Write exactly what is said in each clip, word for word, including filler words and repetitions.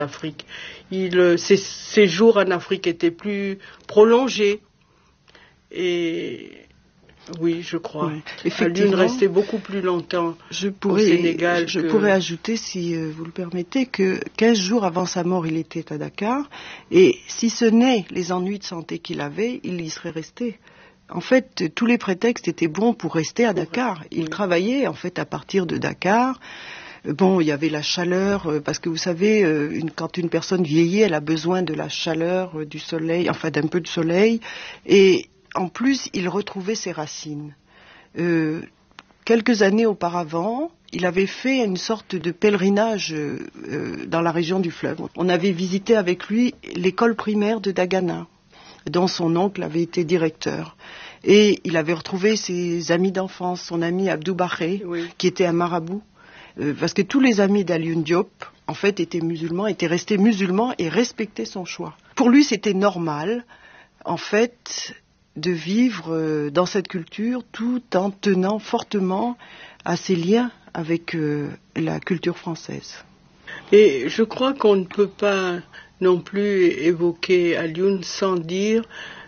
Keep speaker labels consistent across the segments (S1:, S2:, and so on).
S1: Afrique. Il, ses séjours en Afrique étaient plus prolongés. Et oui, je crois. Oui, effectivement. Alioune restait beaucoup plus longtemps je pourrais, au Sénégal.
S2: Je, je
S1: que...
S2: pourrais ajouter, si euh, vous le permettez, que quinze jours avant sa mort, il était à Dakar. Et si ce n'est les ennuis de santé qu'il avait, il y serait resté. En fait, tous les prétextes étaient bons pour rester à Dakar. Il oui. travaillait, en fait, à partir de Dakar. Bon, il y avait la chaleur, parce que vous savez, une, quand une personne vieillit, elle a besoin de la chaleur, du soleil, enfin d'un peu de soleil. Et en plus, il retrouvait ses racines. Euh, quelques années auparavant, il avait fait une sorte de pèlerinage euh, dans la région du fleuve. On avait visité avec lui l'école primaire de Dagana, dont son oncle avait été directeur. Et il avait retrouvé ses amis d'enfance, son ami Abdou Barré, oui. qui était un marabout. Euh, parce que tous les amis d'Alioune Diop, en fait, étaient musulmans, étaient restés musulmans et respectaient son choix. Pour lui, c'était normal, en fait, de vivre euh, dans cette culture tout en tenant fortement à ses liens avec euh, la culture française.
S1: Et je crois qu'on ne peut pas non plus évoquer Alioune sans dire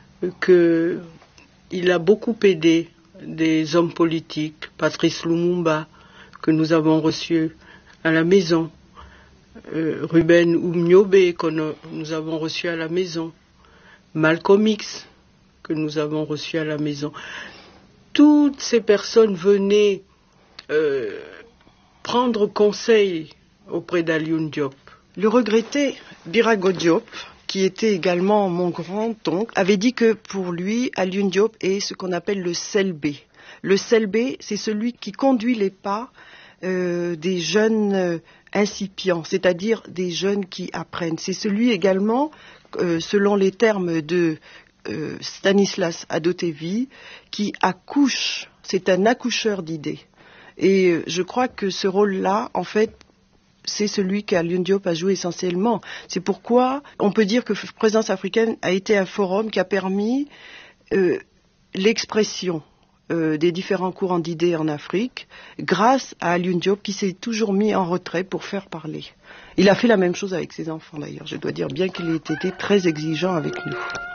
S1: qu'il a beaucoup aidé des hommes politiques, Patrice Lumumba, que nous avons reçu à la maison, euh, Ruben Oumniobé, que nous, nous avons reçu à la maison, Malcolm X, que nous avons reçu à la maison. Toutes ces personnes venaient euh, prendre conseil auprès d'Alioune Diop.
S2: Le regretté Birago Diop, qui était également mon grand-oncle, avait dit que pour lui, Alioune Diop est ce qu'on appelle le selbé. Le selbé, c'est celui qui conduit les pas euh, des jeunes euh, incipients, c'est-à-dire des jeunes qui apprennent. C'est celui également, euh, selon les termes de euh, Stanislas Adotevi, qui accouche, c'est un accoucheur d'idées. Et euh, je crois que ce rôle-là, en fait, c'est celui qu'Alioune Diop a joué essentiellement. C'est pourquoi on peut dire que Présence africaine a été un forum qui a permis euh, l'expression Euh, des différents courants d'idées en Afrique, grâce à Alioune Diop qui s'est toujours mis en retrait pour faire parler. Il a fait la même chose avec ses enfants d'ailleurs, je dois dire, bien qu'il ait été très exigeant avec nous.